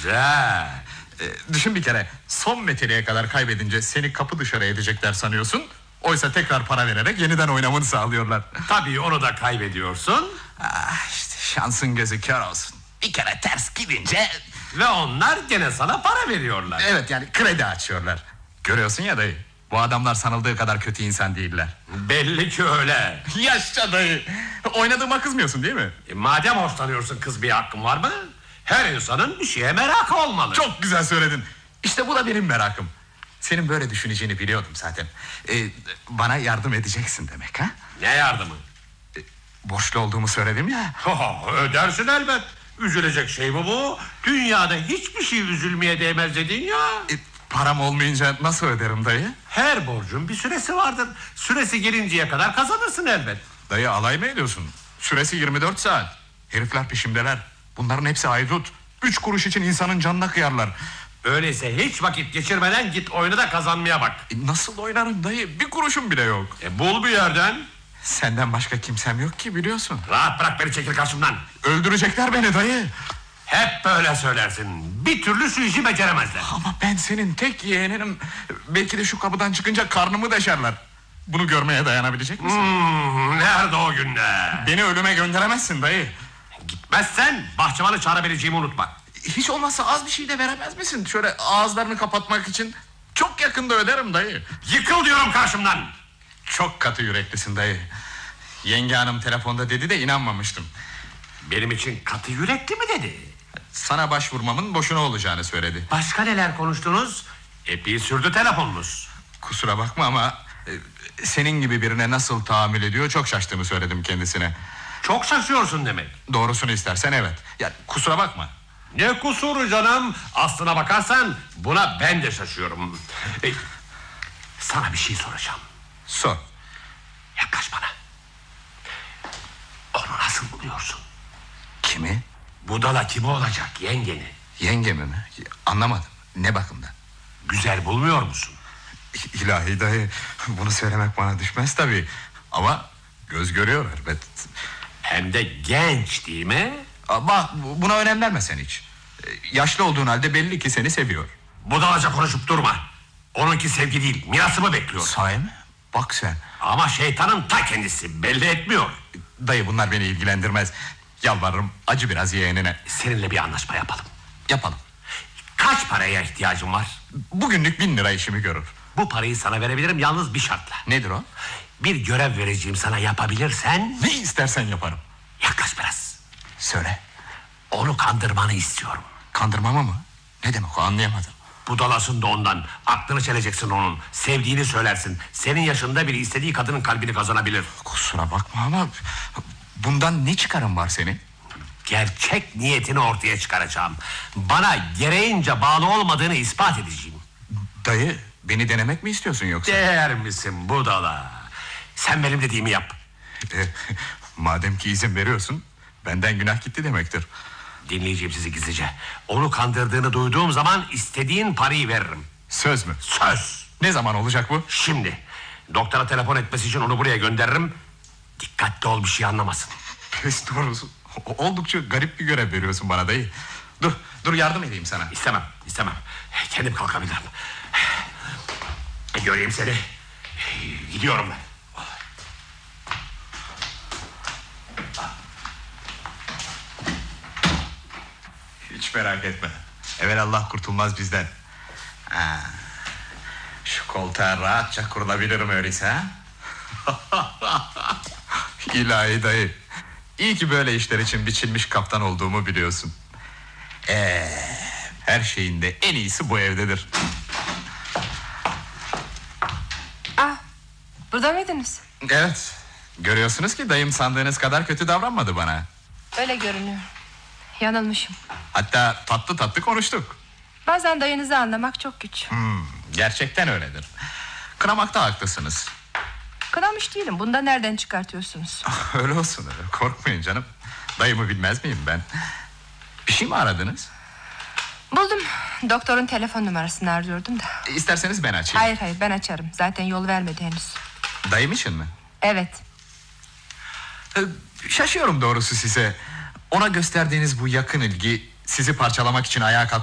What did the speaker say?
Güzel. Düşün bir kere, son metreye kadar kaybedince seni kapı dışarı edecekler sanıyorsun. Oysa tekrar para vererek yeniden oynamanı sağlıyorlar. Tabii onu da kaybediyorsun. İşte şansın gözü kör olsun. Bir kere ters gidince... Ve onlar gene sana para veriyorlar. Evet, yani kredi açıyorlar. Görüyorsun ya dayı, bu adamlar sanıldığı kadar kötü insan değiller. Belli ki öyle. Yaşa dayı. Oynadığıma kızmıyorsun değil mi? Madem hoşlanıyorsun, kızmaya hakkın var mı? Her insanın bir şeye merakı olmalı. Çok güzel söyledin. İşte bu da benim merakım. Senin böyle düşüneceğini biliyordum zaten. Bana yardım edeceksin demek, ha? Ne yardımı? Borçlu olduğumu söyledim ya. Ödersin elbet. Üzülecek şey mi bu? Dünyada hiçbir şey üzülmeye değmez dedin ya. Param olmayınca nasıl öderim dayı? Her borcun bir süresi vardır. Süresi gelinceye kadar kazanırsın elbet. Dayı, alay mı ediyorsun? Süresi 24 saat. Herifler peşimdeler. Bunların hepsi haydut. 3 kuruş için insanın canına kıyarlar. Öyleyse hiç vakit geçirmeden git oyunu da kazanmaya bak. Nasıl oynarım dayı? Bir kuruşum bile yok. Bul bir yerden. Senden başka kimsem yok ki, biliyorsun. Rahat bırak beni, çekil karşımdan. Öldürecekler beni dayı. Hep böyle söylersin. Bir türlü şu işi beceremezler. Ama ben senin tek yeğeninim. Belki de şu kapıdan çıkınca karnımı deşerler. Bunu görmeye dayanabilecek misin? Nerede o günler? Beni ölüme gönderemezsin dayı. Gitmezsen bahçıvanı çağırabileceğimi unutma. Hiç olmazsa az bir şey de veremez misin? Şöyle ağızlarını kapatmak için. Çok yakında öderim dayı. Yıkıl diyorum karşımdan. Çok katı yüreklisin dayı. Yenge hanım telefonda dedi de inanmamıştım. Benim için katı yürekli mi dedi? Sana başvurmamın boşuna olacağını söyledi. Başka neler konuştunuz? Epey sürdü telefonunuz. Kusura bakma ama senin gibi birine nasıl tahammül ediyor çok şaştığımı söyledim kendisine. Çok şaşıyorsun demek. Doğrusunu istersen evet. Ya kusura bakma. Ne kusuru canım? Aslına bakarsan buna ben de şaşıyorum. Sana bir şey soracağım. Sor. Yaklaş bana. Onu nasıl buluyorsun? Kimi? Budala kimi olacak, yengeni? Yengemi mi? Anlamadım. Ne bakımdan? Güzel bulmuyor musun? İlahi dayı, bunu söylemek bana düşmez tabii. Ama göz görüyor elbet. Hem de genç değil mi? Bak, buna önem verme sen hiç. Yaşlı olduğun halde belli ki seni seviyor. Budalaca konuşup durma. Onunki sevgi değil, mirasımı bekliyor. Sahi mi? Bak sen. Ama şeytanın ta kendisi, belli etmiyor. Dayı, bunlar beni ilgilendirmez. Yalvarırım, acı biraz yeğenine. Seninle bir anlaşma yapalım. Yapalım. Kaç paraya ihtiyacın var? Bugünlük 1000 lira işimi görür. Bu parayı sana verebilirim, yalnız bir şartla. Nedir o? Bir görev vereceğim sana, yapabilirsen. Ne istersen yaparım. Yaklaş biraz. Söyle. Onu kandırmanı istiyorum. Kandırmama mı? Ne demek o, anlayamadım. Budalasın da ondan. Aklını çeleceksin onun. Sevdiğini söylersin. Senin yaşında biri istediği kadının kalbini kazanabilir. Kusura bakma ama bundan ne çıkarım var senin? Gerçek niyetini ortaya çıkaracağım. Bana gereğince bağlı olmadığını ispat edeceğim. Dayı, beni denemek mi istiyorsun yoksa? Değer misin budala? Sen benim dediğimi yap. Madem ki izin veriyorsun, benden günah gitti demektir. Dinleyeceğim sizi gizlice. Onu kandırdığını duyduğum zaman istediğin parayı veririm. Söz mü? Söz. Ne zaman olacak bu? Şimdi. Doktora telefon etmesi için onu buraya gönderirim. Dikkatli ol, bir şey anlamasın. Pes doğrusu. Oldukça garip bir görev veriyorsun bana dayı. Dur yardım edeyim sana. İstemem. Kendim kalkabilirim. Göreyim seni. Gidiyorum ben. Hiç merak etme. Evelallah kurtulmaz bizden. Şu koltuğa rahatça kurulabilirim öyleyse, ha? İlahi dayı, İyi ki böyle işler için biçilmiş kaftan olduğumu biliyorsun. Her şeyin de en iyisi bu evdedir. Burada mıydınız? Evet. Görüyorsunuz ki dayım sandığınız kadar kötü davranmadı bana. Öyle görünüyor. Yanılmışım. Hatta tatlı tatlı konuştuk. Bazen dayınızı anlamak çok güç. Gerçekten öyledir. Kınamakta haklısınız. Kınamış değilim. Bunu da nereden çıkartıyorsunuz? Öyle olsun öyle. Korkmayın canım. Dayımı bilmez miyim ben? Bir şey mi aradınız? Buldum. Doktorun telefon numarasını arıyordum da. İsterseniz ben açayım. Hayır ben açarım. Zaten yol vermedi henüz. Dayım için mi? Evet. Şaşıyorum doğrusu size. Ona gösterdiğiniz bu yakın ilgi sizi parçalamak için ayağa kalk